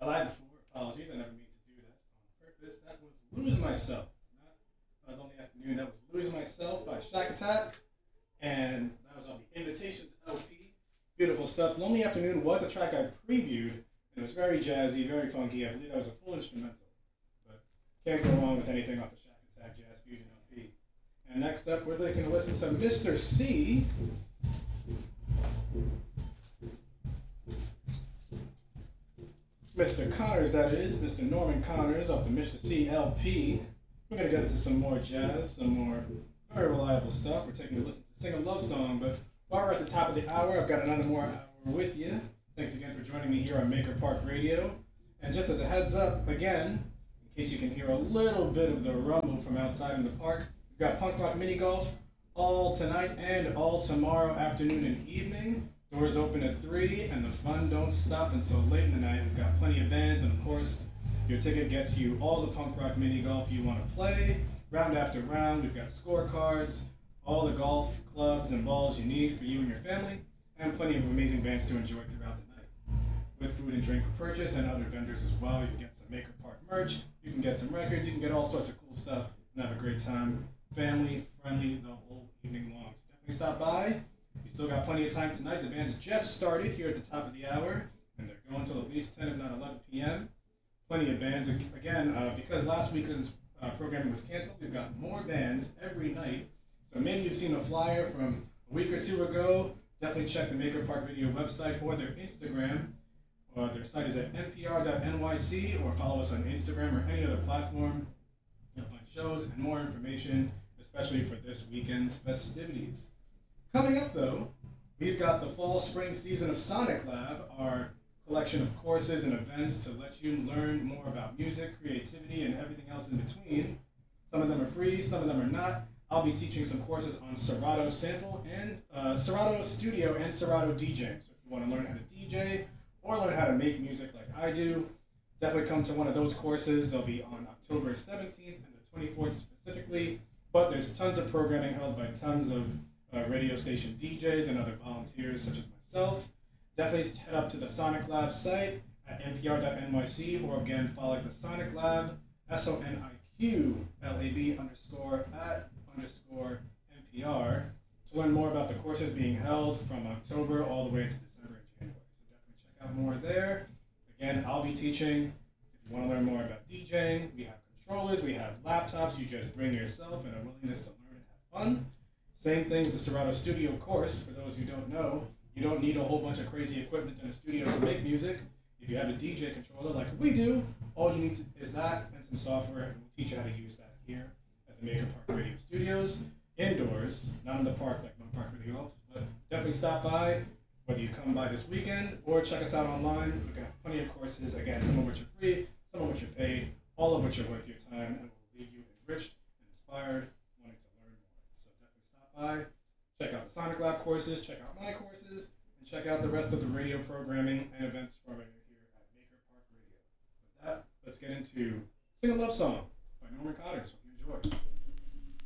I lied before. Apologies. I never mean to do that on purpose. That was Lose Myself. Not Lonely Afternoon. That was Lose Myself by Shack Attack. And that was on the Invitations LP. Beautiful stuff. Lonely Afternoon was a track I previewed. And it was very jazzy, very funky. I believe that was a full instrumental. But can't go wrong with anything off the Shack Attack Jazz Fusion LP. And next up, we're going to listen to Mr. C. Mr. Connors, that is, Mr. Norman Connors of the Mr. C LP. We're going to get into some more jazz, some more very reliable stuff. We're taking a listen to Sing a Love Song, but while we're at the top of the hour, I've got another more hour with you. Thanks again for joining me here on Maker Park Radio. And just as a heads up, again, in case you can hear a little bit of the rumble from outside in the park, we've got Punk Rock Mini Golf all tonight and all tomorrow afternoon and evening. Doors open at 3, and the fun don't stop until late in the night. We've got plenty of bands, and of course, your ticket gets you all the punk rock mini golf you want to play. Round after round, we've got scorecards, all the golf clubs and balls you need for you and your family, and plenty of amazing bands to enjoy throughout the night. With food and drink for purchase and other vendors as well. You can get some Maker Park merch, you can get some records, you can get all sorts of cool stuff, and have a great time. Family friendly the whole evening long. So definitely stop by. We still got plenty of time tonight. The band's just started here at the top of the hour, and they're going till at least 10, if not 11 p.m. Plenty of bands. Again, because last week's programming was canceled, we've got more bands every night. So maybe you've seen a flyer from a week or two ago. Definitely check the Maker Park Video website or their Instagram. Their site is at npr.nyc, or follow us on Instagram or any other platform. You'll find shows and more information, especially for this weekend's festivities. Coming up, though, we've got the fall-spring season of Sonic Lab, our collection of courses and events to let you learn more about music, creativity, and everything else in between. Some of them are free, some of them are not. I'll be teaching some courses on Serato Sample and Serato Studio and Serato DJing. So if you want to learn how to DJ or learn how to make music like I do, definitely come to one of those courses. They'll be on October 17th and the 24th specifically, but there's tons of programming held by tons of radio station DJs and other volunteers such as myself. Definitely head up to the Sonic Lab site at npr.nyc, or again follow the Sonic Lab, SONIQ_LAB_@_NPR, to learn more about the courses being held from October all the way into December and January. So definitely check out more there. Again, I'll be teaching. If you want to learn more about DJing, we have controllers, we have laptops. You just bring yourself and a willingness to learn and have fun. Same thing with the Serato Studio course. For those who don't know, you don't need a whole bunch of crazy equipment in a studio to make music. If you have a DJ controller like we do, all you need is that and some software, and we'll teach you how to use that here at the Maker Park Radio Studios, indoors, not in the park like Mount Park Radio Golf, but definitely stop by, whether you come by this weekend or check us out online. We've got plenty of courses, again, some of which are free, some of which are paid, all of which are worth your time and will leave you enriched and inspired, wanting to learn more. So definitely stop by, check out the Sonic Lab courses, check out my courses, and check out the rest of the radio programming and events programming here at Maker Park Radio. With that, let's get into Sing a Love Song by Norman Connors. Hope you enjoy.